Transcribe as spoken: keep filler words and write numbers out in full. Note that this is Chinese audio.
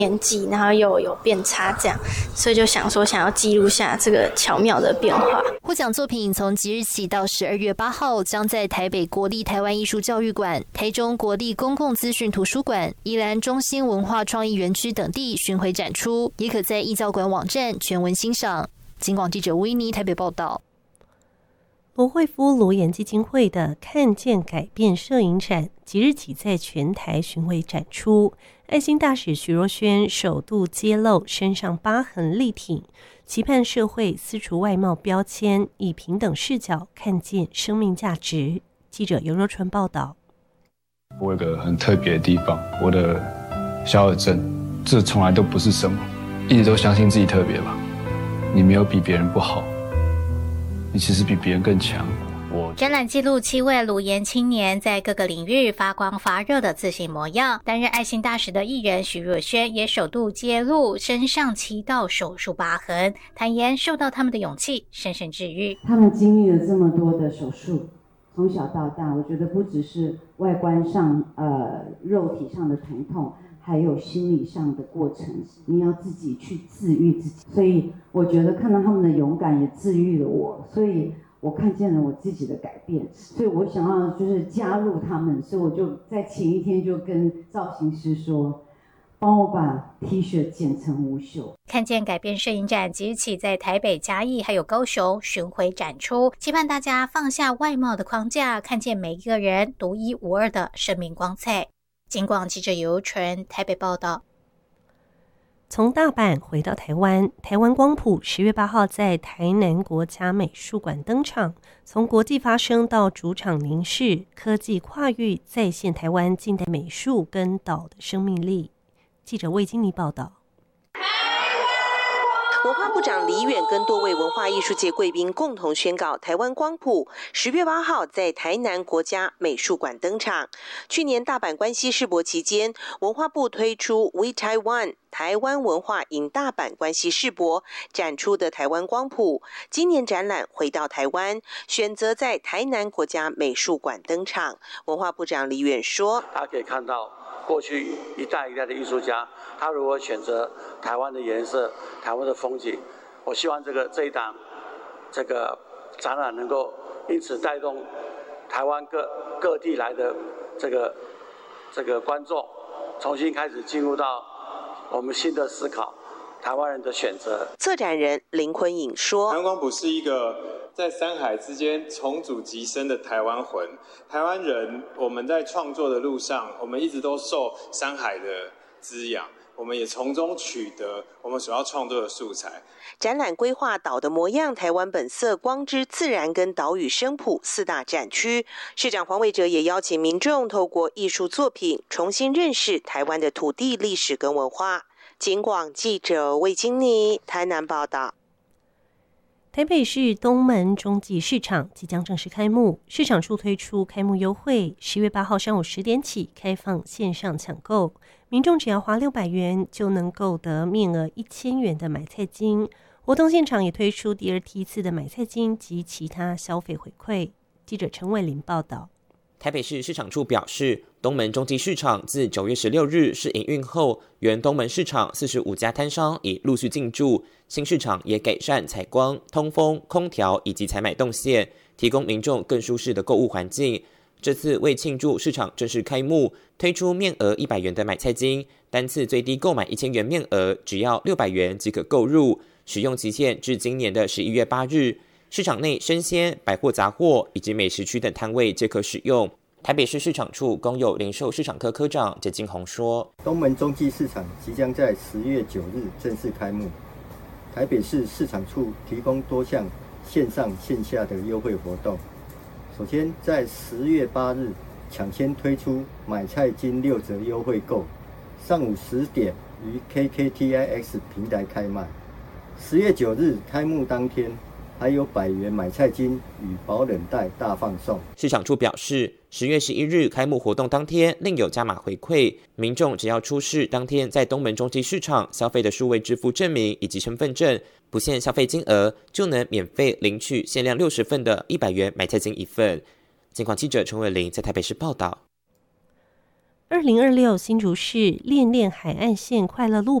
年纪，然后又有变差这样，所以就想说想要记录下这个巧妙的变化。 获奖作品从即日起到十二月八号，将在台北国立台湾艺术教育馆、台中国立公共资讯图书馆、宜兰中心文化创意园区等地巡回展出，也可在艺教馆网站全文欣赏。警广记者维尼台北报道。 罗慧夫罗颜基金会的看见改变摄影展即日起在全台巡回展出，爱心大使徐若瑄首度揭露身上疤痕力挺，期盼社会撕除外貌标签，以平等视角看见生命价值。记者尤若纯报道。 我有个很特别的地方，我的小耳症，这从来都不是什么，一直都相信自己特别吧。你没有比别人不好，你其实比别人更强。我展览记录七位鲁颜青年在各个领域发光发热的自信模样。担任爱心大使的艺人徐若瑄也首度揭露身上七道手术疤痕，坦言受到他们的勇气深深治愈。 他们经历了这么多的手术，从小到大，我觉得不只是外观上呃肉体上的疼痛，还有心理上的过程，你要自己去治愈自己。所以我觉得看到他们的勇敢也治愈了我，所以我看见了我自己的改变，所以我想要就是加入他们，所以我就在前一天就跟造型师说，帮我把 T 恤剪成无袖。 看见改变摄影展即日起在台北、嘉义还有高雄巡回展出，期盼大家放下外貌的框架，看见每一个人独一无二的生命光彩。警广记者尤纯台北报道。 从大阪回到台湾，台湾光谱十月八号在台南国家美术馆登场，从国际发声到主场凝视，科技跨域再现台湾近代美术跟岛的生命力。记者魏金妮报道。 文化部长李远跟多位文化艺术界贵宾共同宣告，台湾光谱十月八号在台南国家美术馆登场。去年大阪关西世博期间，文化部推出 We Taiwan 台湾文化引大阪关西世博展出的台湾光谱，今年展览回到台湾，选择在台南国家美术馆登场。文化部长李远说， 大家可以看到过去一代一代的艺术家，他如何选择台湾的颜色、台湾的风景。我希望这个这一档这个展览能够因此带动台湾各各地来的这个这个观众，重新开始进入到我们新的思考，台湾人的选择。 策展人林坤颖说， 台湾光谱是一个在山海之间重组极深的台湾魂。台湾人，我们在创作的路上，我们一直都受山海的滋养，我们也从中取得我们所要创作的素材。 展览规划岛的模样、台湾本色、光之自然跟岛屿生谱四大展区。市长黄伟哲也邀请民众透过艺术作品重新认识台湾的土地历史跟文化。警广记者魏金妮台南报道。 台北市东门中继市场即将正式开幕，市场处推出开幕优惠，十月八号上午十点起开放线上抢购，民众只要花六百元就能购得面额一千元的买菜金。活动现场也推出第二梯次的买菜金及其他消费回馈。记者陈伟林报道。 台北市市场处表示，东门中继市场自九月十六日试营运后，原东门市场四十五家摊商已陆续进驻，新市场也改善采光、通风、空调以及采买动线，提供民众更舒适的购物环境。这次为庆祝市场正式开幕，推出面额一百元的买菜金，单次最低购买一千元面额只要六百元即可购入，使用期限至今年的十一月八日。市场内生鲜、百货杂货以及美食区等摊位皆可使用。台北市市场处公有零售市场科科长简金宏说， 东门中继市场即将在十月九日正式开幕，台北市市场处提供多项线上线下的优惠活动。首先在十月八日抢先推出买菜金六折优惠购，上午十点于 K K T I X 平台开卖。十月九日开幕当天，还有百元买菜金与保冷袋大放送。 市场处表示，十月十一日开幕活动当天另有加码回馈，民众只要出示当天在东门中继市场消费的数位支付证明以及身份证，不限消费金额，就能免费领取限量六十份的一百元买菜金一份。警广记者陈伟玲在台北市报道。 二零二六新竹市恋恋海岸线快乐路